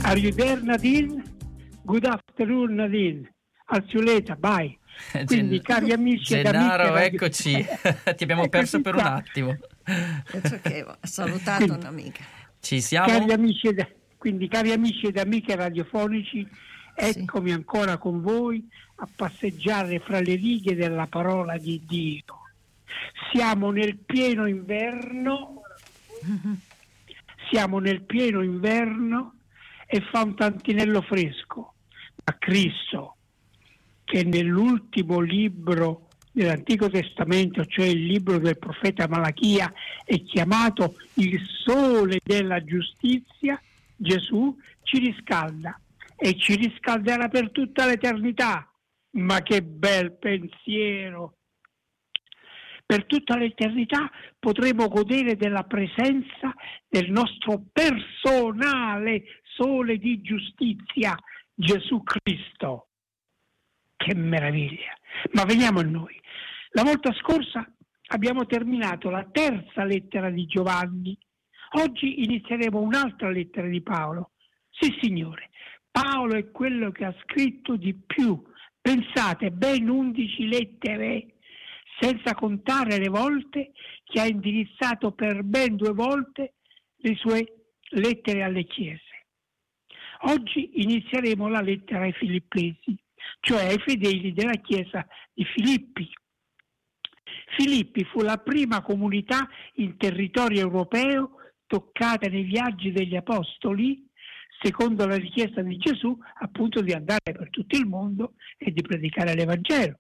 Arrivederci Nadine, good afternoon Nadine, al see you later, bye. Quindi cari amici Gennaro, ed amiche, eccoci, ti abbiamo perso per un attimo. Ho salutato un'amica. Ci siamo? Cari amici ed amiche radiofonici, eccomi ancora con voi a passeggiare fra le righe della parola di Dio. Siamo nel pieno inverno e fa un tantinello fresco, ma Cristo, che nell'ultimo libro dell'Antico Testamento, cioè il libro del profeta Malachia, è chiamato il sole della giustizia, Gesù ci riscalda e ci riscalderà per tutta l'eternità. Ma che bel pensiero! Per tutta l'eternità potremo godere della presenza del nostro personale sole di giustizia, Gesù Cristo. Che meraviglia! Ma veniamo a noi. La volta scorsa abbiamo terminato la terza lettera di Giovanni. Oggi inizieremo un'altra lettera di Paolo. Sì, signore, Paolo è quello che ha scritto di più. Pensate, ben 11 lettere, senza contare le volte che ha indirizzato per ben 2 volte le sue lettere alle chiese. Oggi inizieremo la lettera ai Filippesi, cioè ai fedeli della chiesa di Filippi. Filippi fu la prima comunità in territorio europeo toccata nei viaggi degli apostoli, secondo la richiesta di Gesù, appunto di andare per tutto il mondo e di predicare l'Evangelo.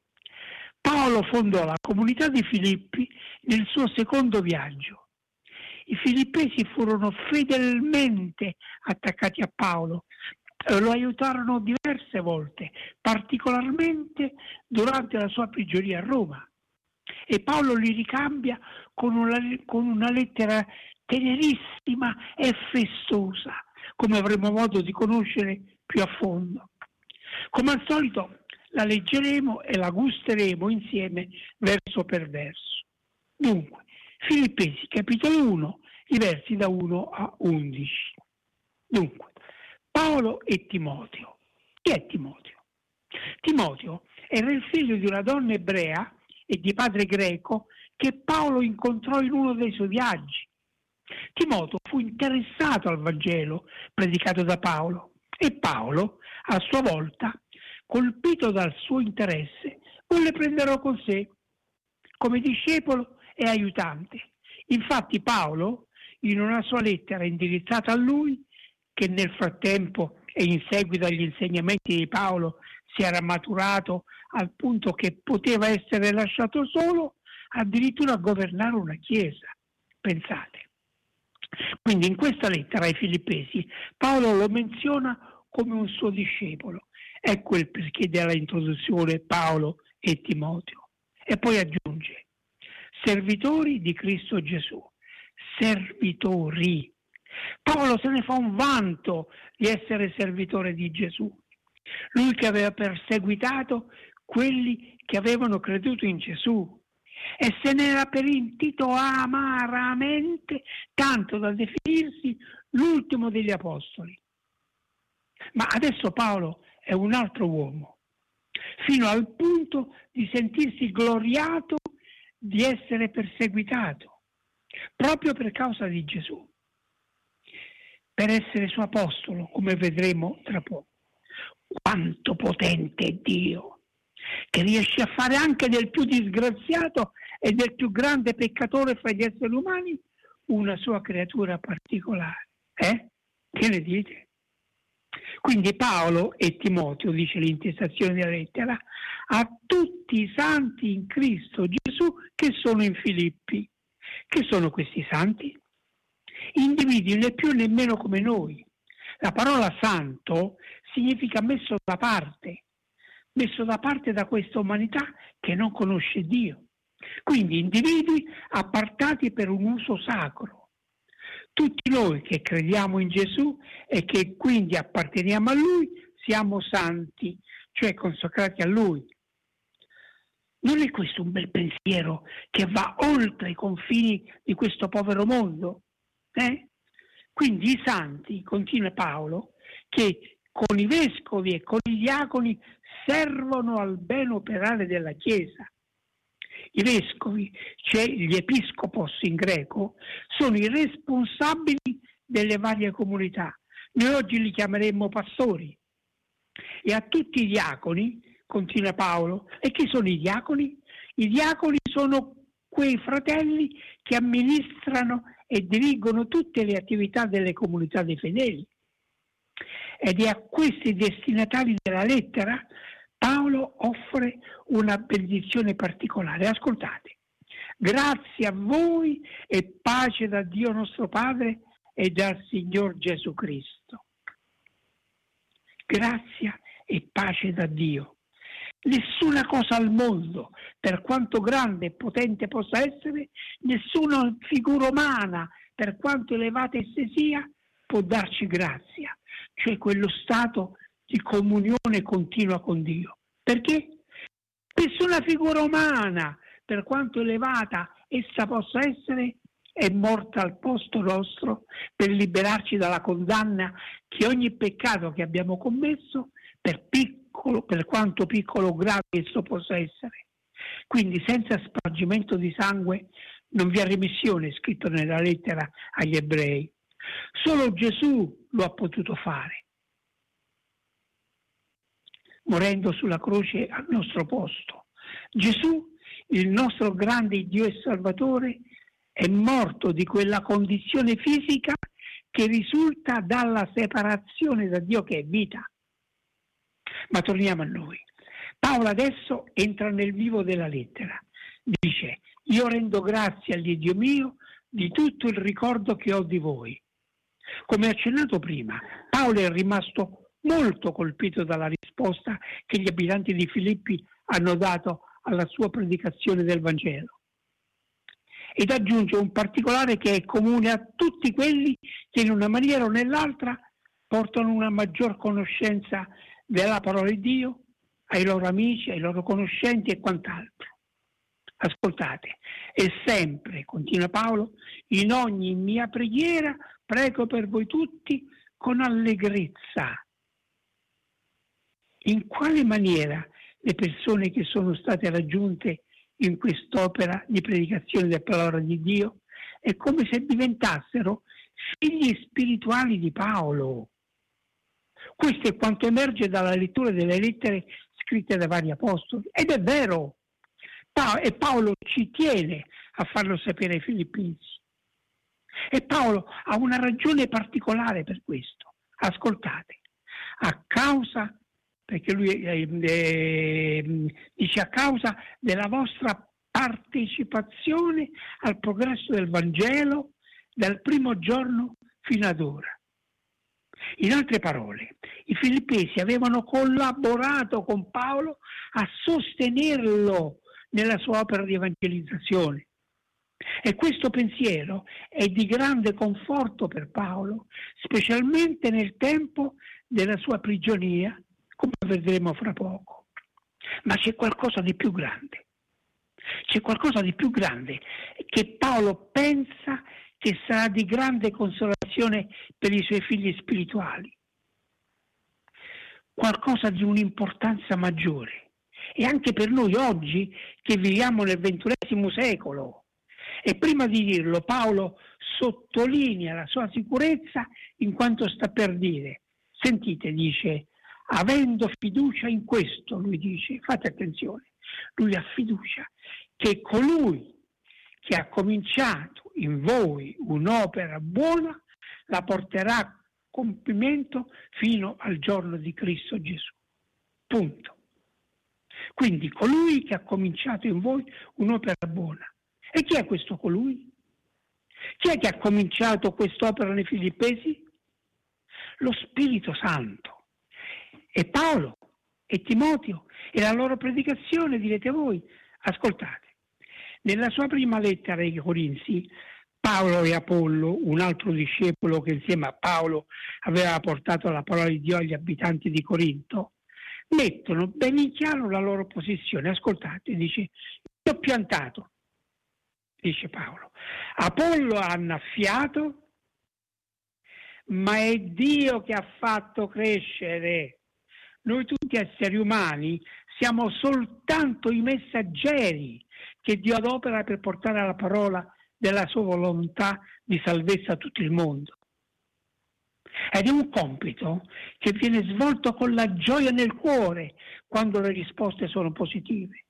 Paolo fondò la comunità di Filippi nel suo secondo viaggio. I filippesi furono fedelmente attaccati a Paolo, lo aiutarono diverse volte, particolarmente durante la sua prigionia a Roma. E Paolo li ricambia con una lettera tenerissima e festosa, come avremo modo di conoscere più a fondo. Come al solito la leggeremo e la gusteremo insieme verso per verso. Dunque, Filippesi capitolo 1, i versi da 1 a 11. Dunque, Paolo e Timoteo. Chi è Timoteo? Timoteo era il figlio di una donna ebrea e di padre greco che Paolo incontrò in uno dei suoi viaggi. Timoteo fu interessato al Vangelo predicato da Paolo e Paolo, a sua volta, colpito dal suo interesse, volle prenderlo con sé come discepolo e aiutante. Infatti Paolo, in una sua lettera indirizzata a lui, che nel frattempo e in seguito agli insegnamenti di Paolo si era maturato al punto che poteva essere lasciato solo, addirittura a governare una chiesa. Pensate. Quindi in questa lettera ai Filippesi Paolo lo menziona come un suo discepolo. Ecco il perché della introduzione Paolo e Timoteo. E poi aggiunge: servitori di Cristo Gesù. Servitori. Paolo se ne fa un vanto di essere servitore di Gesù. Lui che aveva perseguitato quelli che avevano creduto in Gesù e se ne era perintito amaramente, tanto da definirsi l'ultimo degli apostoli. Ma adesso Paolo è un altro uomo, fino al punto di sentirsi gloriato di essere perseguitato, proprio per causa di Gesù, per essere suo apostolo, come vedremo tra poco. Quanto potente è Dio, che riesce a fare anche del più disgraziato e del più grande peccatore fra gli esseri umani una sua creatura particolare. Che ne dite? Quindi Paolo e Timoteo, dice l'intestazione della lettera, a tutti i santi in Cristo Gesù che sono in Filippi. Che sono questi santi? Individui né più né meno come noi. La parola santo significa messo da parte da questa umanità che non conosce Dio. Quindi individui appartati per un uso sacro. Tutti noi che crediamo in Gesù e che quindi apparteniamo a Lui siamo santi, cioè consacrati a Lui. Non è questo un bel pensiero che va oltre i confini di questo povero mondo? Quindi i santi, continua Paolo, che con i vescovi e con i diaconi servono al bene operare della Chiesa. I vescovi, cioè gli episcopos in greco, sono i responsabili delle varie comunità. Noi oggi li chiameremmo pastori. E a tutti i diaconi, continua Paolo, e chi sono i diaconi? I diaconi sono quei fratelli che amministrano e dirigono tutte le attività delle comunità dei fedeli. Ed è a questi destinatari della lettera Paolo offre una benedizione particolare. Ascoltate. Grazie a voi e pace da Dio nostro Padre e dal Signor Gesù Cristo. Grazia e pace da Dio. Nessuna cosa al mondo, per quanto grande e potente possa essere, nessuna figura umana, per quanto elevata essa sia, può darci grazia, cioè quello stato di comunione continua con Dio. Perché? Nessuna figura umana, per quanto elevata essa possa essere, è morta al posto nostro per liberarci dalla condanna che ogni peccato che abbiamo commesso, per quanto piccolo o grave esso possa essere. Quindi senza spargimento di sangue non vi è remissione, scritto nella lettera agli ebrei. Solo Gesù lo ha potuto fare, morendo sulla croce al nostro posto. Gesù, il nostro grande Dio e Salvatore, è morto di quella condizione fisica che risulta dalla separazione da Dio, che è vita. Ma torniamo a noi. Paolo adesso entra nel vivo della lettera. Dice: io rendo grazie all'Iddio mio di tutto il ricordo che ho di voi. Come accennato prima, Paolo è rimasto molto colpito dalla risposta che gli abitanti di Filippi hanno dato alla sua predicazione del Vangelo. Ed aggiunge un particolare che è comune a tutti quelli che in una maniera o nell'altra portano una maggior conoscenza della parola di Dio ai loro amici, ai loro conoscenti e quant'altro. Ascoltate, e sempre, continua Paolo, in ogni mia preghiera prego per voi tutti con allegrezza. In quale maniera le persone che sono state raggiunte in quest'opera di predicazione della parola di Dio è come se diventassero figli spirituali di Paolo. Questo è quanto emerge dalla lettura delle lettere scritte da vari apostoli, ed è vero, e Paolo ci tiene a farlo sapere ai Filippesi. E Paolo ha una ragione particolare per questo. Ascoltate, a causa, perché lui dice a causa della vostra partecipazione al progresso del Vangelo dal primo giorno fino ad ora. In altre parole, i Filippesi avevano collaborato con Paolo a sostenerlo nella sua opera di evangelizzazione. E questo pensiero è di grande conforto per Paolo, specialmente nel tempo della sua prigionia, come vedremo fra poco. Ma c'è qualcosa di più grande. C'è qualcosa di più grande che Paolo pensa che sarà di grande consolazione per i suoi figli spirituali. Qualcosa di un'importanza maggiore. E anche per noi oggi che viviamo nel XXI secolo. E prima di dirlo Paolo sottolinea la sua sicurezza in quanto sta per dire. Sentite, dice, avendo fiducia in questo, lui dice, fate attenzione, lui ha fiducia che colui che ha cominciato in voi un'opera buona la porterà a compimento fino al giorno di Cristo Gesù. Punto. Quindi colui che ha cominciato in voi un'opera buona. E chi è questo colui? Chi è che ha cominciato quest'opera nei Filippesi? Lo Spirito Santo. E Paolo e Timoteo e la loro predicazione, direte voi. Ascoltate, nella sua prima lettera ai Corinzi, Paolo e Apollo, un altro discepolo che insieme a Paolo aveva portato la parola di Dio agli abitanti di Corinto, mettono ben in chiaro la loro posizione. Ascoltate, dice, io ho piantato, dice Paolo, Apollo ha annaffiato, ma è Dio che ha fatto crescere. Noi tutti esseri umani siamo soltanto i messaggeri che Dio adopera per portare la parola della sua volontà di salvezza a tutto il mondo. Ed è un compito che viene svolto con la gioia nel cuore quando le risposte sono positive.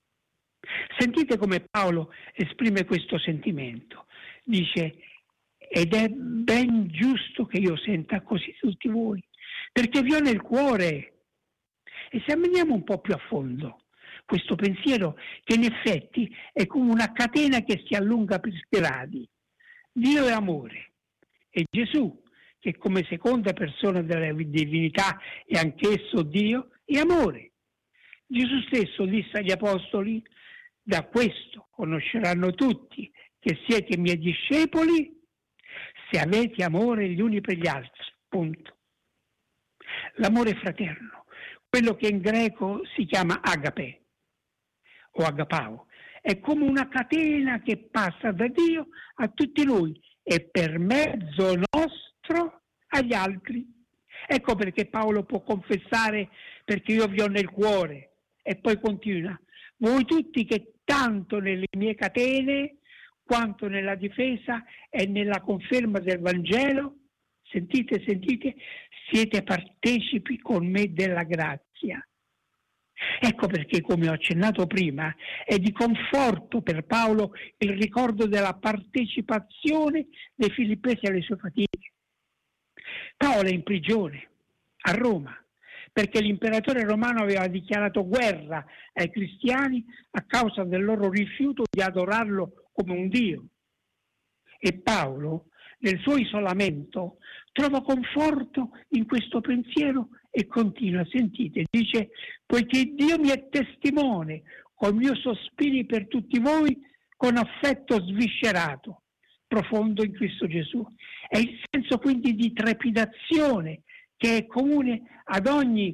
Sentite come Paolo esprime questo sentimento. Dice: ed è ben giusto che io senta così tutti voi, perché vi ho nel cuore. Esaminiamo un po' più a fondo questo pensiero, che in effetti è come una catena che si allunga per gradi. Dio è amore e Gesù, che come seconda persona della divinità è anch'esso Dio, è amore. Gesù stesso disse agli apostoli: da questo conosceranno tutti che siete miei discepoli, se avete amore gli uni per gli altri. Punto. L'amore fraterno, quello che in greco si chiama agape o agapao, è come una catena che passa da Dio a tutti noi e per mezzo nostro agli altri. Ecco perché Paolo può confessare: perché io vi ho nel cuore. E poi continua: voi tutti che tanto nelle mie catene quanto nella difesa e nella conferma del Vangelo, sentite, siete partecipi con me della grazia. Ecco perché, come ho accennato prima, è di conforto per Paolo il ricordo della partecipazione dei filippesi alle sue fatiche. Paolo è in prigione a Roma perché l'imperatore romano aveva dichiarato guerra ai cristiani a causa del loro rifiuto di adorarlo come un dio. E Paolo, nel suo isolamento, trova conforto in questo pensiero e continua, sentite, dice: poiché Dio mi è testimone col mio sospiri per tutti voi con affetto sviscerato, profondo in Cristo Gesù. È il senso quindi di trepidazione che è comune ad ogni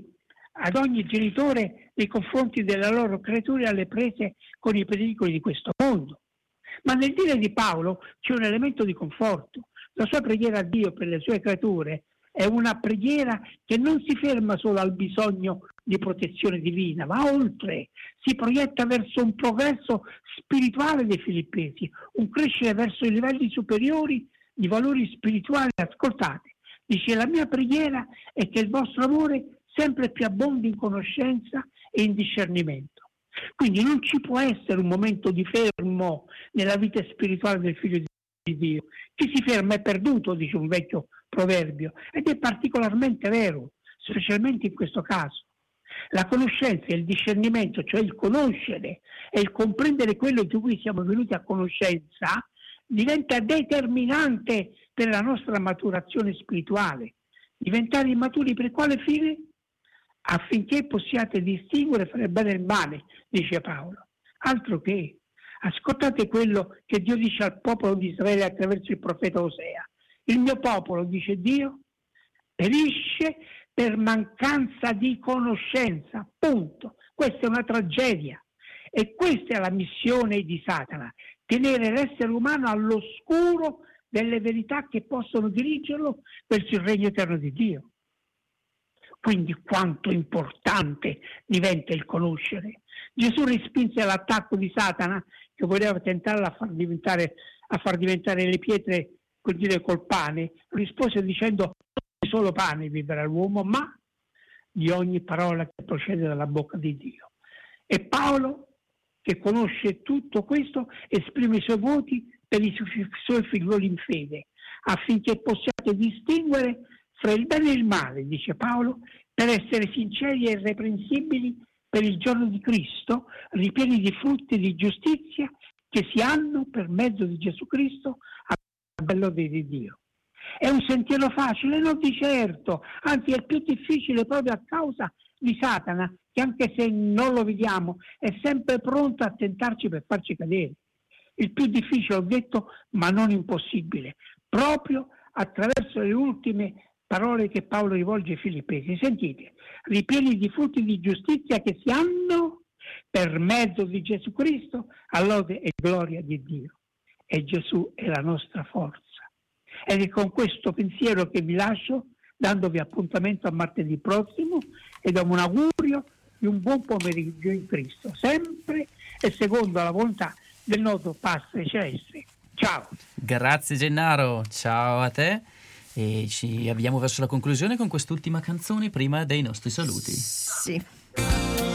genitore nei confronti della loro creatura alle prese con i pericoli di questo mondo. Ma nel dire di Paolo c'è un elemento di conforto. La sua preghiera a Dio per le sue creature è una preghiera che non si ferma solo al bisogno di protezione divina, ma oltre, si proietta verso un progresso spirituale dei filippesi, un crescere verso i livelli superiori di valori spirituali. Ascoltate, dice: la mia preghiera è che il vostro amore sempre più abbondi in conoscenza e in discernimento. Quindi non ci può essere un momento di fermo nella vita spirituale del figlio di Dio. Chi si ferma è perduto, dice un vecchio proverbio, ed è particolarmente vero, specialmente in questo caso. La conoscenza e il discernimento, cioè il conoscere e il comprendere quello di cui siamo venuti a conoscenza, diventa determinante per la nostra maturazione spirituale. Diventare immaturi per quale fine? Affinché possiate distinguere fra il bene e il male, dice Paolo. Altro che. Ascoltate quello che Dio dice al popolo di Israele attraverso il profeta Osea. Il mio popolo, dice Dio, perisce per mancanza di conoscenza. Punto. Questa è una tragedia. E questa è la missione di Satana: tenere l'essere umano all'oscuro delle verità che possono dirigerlo verso il regno eterno di Dio. Quindi quanto importante diventa il conoscere. Gesù respinse l'attacco di Satana che voleva tentare a far diventare le pietre col pane. Rispose dicendo: non di solo pane vivrà l'uomo, ma di ogni parola che procede dalla bocca di Dio. E Paolo, che conosce tutto questo, esprime i suoi voti per i suoi figlioli in fede, affinché possiate distinguere fra il bene e il male, dice Paolo, per essere sinceri e irreprensibili per il giorno di Cristo, ripieni di frutti di giustizia che si hanno per mezzo di Gesù Cristo a bello di Dio. È un sentiero facile? No, di certo, anzi è il più difficile proprio a causa di Satana, che anche se non lo vediamo è sempre pronto a tentarci per farci cadere. Il più difficile, ho detto, ma non impossibile, proprio attraverso le ultime parole che Paolo rivolge ai Filippesi. Sentite: ripieni di frutti di giustizia che si hanno per mezzo di Gesù Cristo, a lode e gloria di Dio. E Gesù è la nostra forza. Ed è con questo pensiero che vi lascio, dandovi appuntamento a martedì prossimo e do un augurio di un buon pomeriggio in Cristo, sempre e secondo la volontà del nostro Padre Celeste. Ciao. Grazie Gennaro, ciao a te, e ci avviamo verso la conclusione con quest'ultima canzone prima dei nostri saluti. Sì.